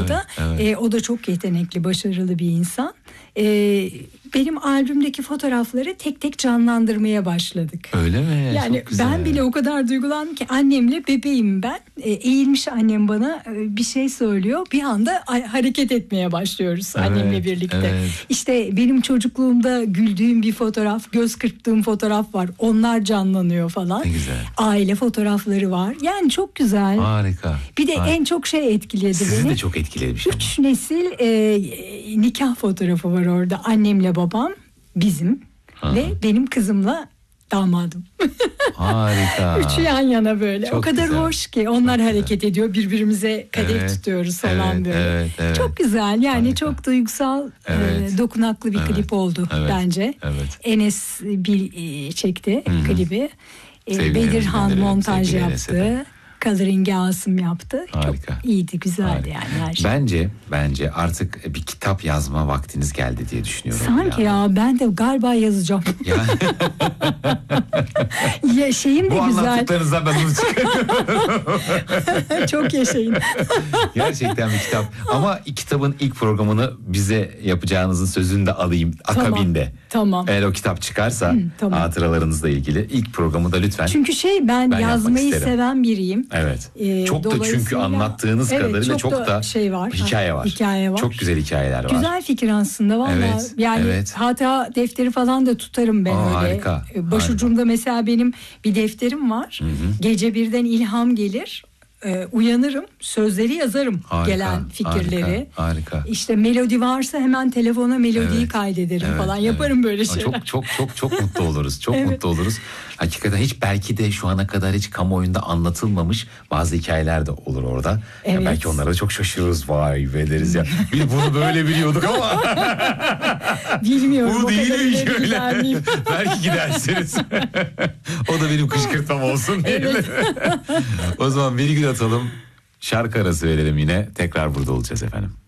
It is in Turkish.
da. O da çok yetenekli, başarılı bir insan. Benim albümdeki fotoğrafları tek tek canlandırmaya başladık. Öyle mi? Yani ben bile o kadar duygulandım ki, annemle bebeğim ben. Eğilmiş annem bana bir şey söylüyor. Bir anda hareket etmeye başlıyoruz annemle birlikte. Evet. İşte benim çocukluğumda güldüğüm bir fotoğraf, göz kırptığım fotoğraf var. Onlar canlanıyor falan. Ne güzel. Aile fotoğrafları var. Yani çok güzel. Harika. Bir de en çok şey etkiledi Sizi beni. de çok etkilemiş. 3 nesil nikah fotoğrafı var orada. Annemle babam, bizim ve benim kızımla damadım. Harika. Üçü yan yana böyle. Çok o kadar güzel. hoş ki. Onlar Çok hareket güzel. ediyor. Birbirimize kadeh tutuyoruz falan böyle. Evet. Çok güzel. Yani Harika. çok duygusal, dokunaklı bir klip oldu bence. Evet. Enes çekti klibi. Sevgilerimizi Bedirhan gönderelim montaj sevgili Enes'e de. yaptı. Coloring'i Asım yaptı. Harika. Çok iyiydi, güzeldi Harika. yani her şey. Bence artık bir kitap yazma vaktiniz geldi diye düşünüyorum. Sanki ya ben de galiba yazacağım. Ya şeyim de Bu güzel. anlattıklarınızdan ben bunu çıkarıyorum. Çok yaşayın. Gerçekten bir kitap. Ama kitabın ilk programını bize yapacağınızın sözünü de alayım akabinde. Tamam. Eğer o kitap çıkarsa tamam. hatıralarınızla ilgili ilk programı da lütfen. Çünkü ben yazmayı isterim. seven biriyim. Evet. Çok da çünkü anlattığınız kadarıyla çok da şey var. Hikaye var. Hikaye var. Çok güzel hikayeler var. Güzel fikir aslında vallahi. Evet, Yani evet. hatıra defteri falan da tutarım ben öyle. Harika. Başucumda mesela benim bir defterim var. Gece birden ilham gelir. Uyanırım, sözleri yazarım, gelen fikirleri. Harika. İşte melodi varsa hemen telefona melodiyi kaydederim falan. Yaparım böyle şeyler. Çok mutlu oluruz. Çok mutlu oluruz. Hakikaten belki de şu ana kadar hiç kamuoyunda anlatılmamış bazı hikayeler de olur orada. Evet. Ya belki onlara da çok şaşırırız. Vay be deriz ya. Biz bunu böyle biliyorduk ama. Bilmiyorum. Bu o kadar değilmiş ileri öyle. gider miyim? Belki gidersiniz. O da benim kışkırtmam olsun diye. Evet. O zaman bir gün atalım. Şarkı arası verelim yine. Tekrar burada olacağız efendim.